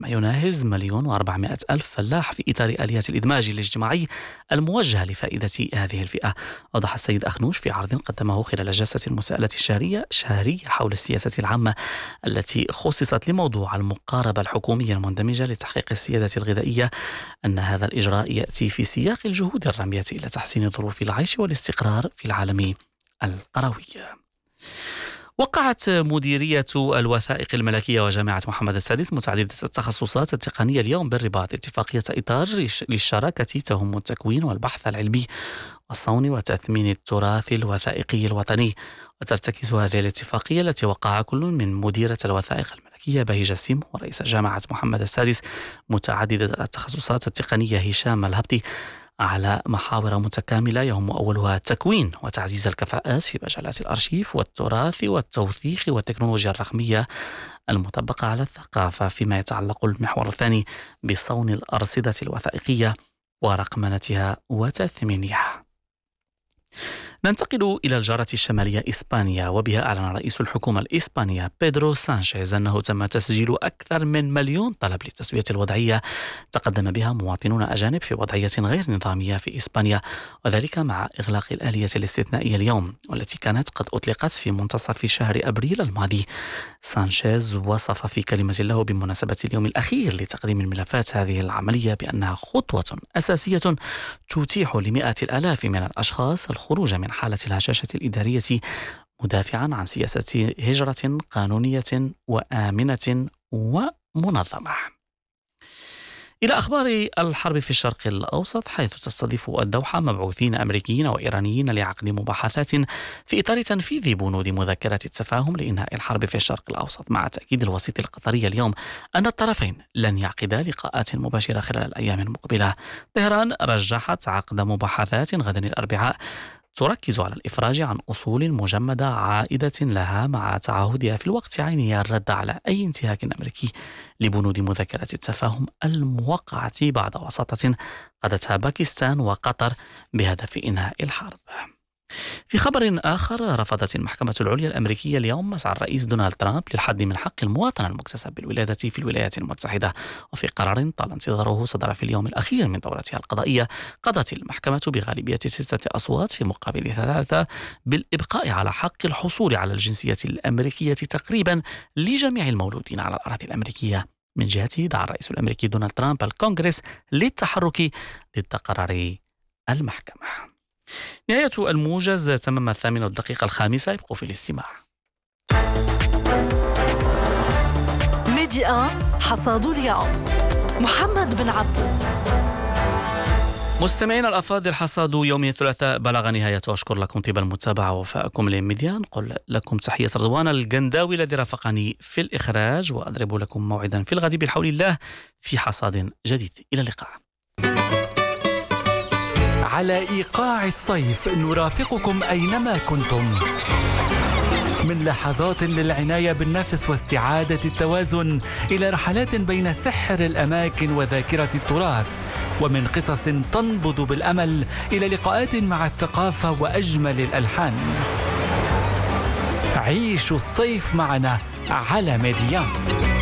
ما يناهز 1,400,000 فلاح في إطار آلية الإدماج الاجتماعي الموجهة لفائدة هذه الفئة. أوضح السيد أخنوش في عرض قدمه خلال جلسة المساءلة الشهرية حول السياسة العامة التي خصصت لموضوع المقاربة الحكومية المندمجة لتحقيق السيادة الغذائية أن هذا الإجراء يأتي في سياق الجهود الرامية إلى تحسين ظروف العيش والاستقرار في العالم القروي. وقعت مديرية الوثائق الملكية وجامعة محمد السادس متعددة التخصصات التقنية اليوم بالرباط اتفاقية إطار للشراكة تهم التكوين والبحث العلمي والصون وتثمين التراث الوثائقي الوطني. وترتكز هذه الاتفاقية التي وقع كل من مديرة الوثائق الملكية بهيجة السيم ورئيس جامعة محمد السادس متعددة التخصصات التقنية هشام الهبطي على محاور متكاملة يهم أولها التكوين وتعزيز الكفاءات في مجالات الأرشيف والتراث والتوثيق والتكنولوجيا الرقمية المطبقة على الثقافة، فيما يتعلق المحور الثاني بصون الأرصدة الوثائقية ورقمنتها وتثمينها. ننتقل إلى الجارة الشمالية إسبانيا، وبها أعلن رئيس الحكومة الإسبانية بيدرو سانشيز أنه تم تسجيل أكثر من 1,000,000 طلب لتسوية الوضعية تقدم بها مواطنون أجانب في وضعية غير نظامية في إسبانيا، وذلك مع إغلاق الآلية الاستثنائية اليوم والتي كانت قد أطلقت في منتصف شهر أبريل الماضي. سانشيز وصف في كلمة له بمناسبة اليوم الأخير لتقديم الملفات هذه العملية بأنها خطوة أساسية تتيح لمئات الآلاف من الأشخاص الخروج من حالة الهشاشة الإدارية، مدافعا عن سياسة هجرة قانونية وآمنة ومنظمة. إلى أخبار الحرب في الشرق الأوسط، حيث تستضيف الدوحة مبعوثين أمريكيين وإيرانيين لعقد مباحثات في إطار تنفيذ بنود مذكرة التفاهم لإنهاء الحرب في الشرق الأوسط، مع تأكيد الوسيط القطري اليوم أن الطرفين لن يعقدا لقاءات مباشرة خلال الأيام المقبلة. طهران رجحت عقد مباحثات غدا الأربعاء تركز على الإفراج عن أصول مجمدة عائدة لها، مع تعهدها في الوقت عينه الرد على أي انتهاك أمريكي لبنود مذكرة التفاهم الموقعة بعد وساطة قادتها باكستان وقطر بهدف إنهاء الحرب. في خبر آخر، رفضت المحكمة العليا الأمريكية اليوم مسعى الرئيس دونالد ترامب للحد من حق المواطن المكتسب بالولادة في الولايات المتحدة. وفي قرار طال انتظاره صدر في اليوم الأخير من دورتها القضائية، قضت المحكمة بغالبية 6 أصوات في مقابل 3 بالإبقاء على حق الحصول على الجنسية الأمريكية تقريبا لجميع المولودين على الأراضي الأمريكية. من جهته دعا الرئيس الأمريكي دونالد ترامب الكونغرس للتحرك ضد قرار المحكمة. نهاية الموجز، تمام 8:05. يبقوا في الاستماع. ميديا حصاد اليوم، محمد بن عبدو. مستمعين الأفاضل، حصاد يوم الثلاثاء بلغ نهايته. أشكر لكم طيب المتابعة ووفاءكم لميديا. نقول لكم تحية رضوان الجنداوي الذي رافقني في الإخراج، وأضرب لكم موعدا في الغد بحول الله في حصاد جديد. إلى اللقاء. على إيقاع الصيف نرافقكم أينما كنتم، من لحظات للعناية بالنفس واستعادة التوازن إلى رحلات بين سحر الأماكن وذاكرة التراث، ومن قصص تنبض بالأمل إلى لقاءات مع الثقافة وأجمل الألحان. عيشوا الصيف معنا على ميديا.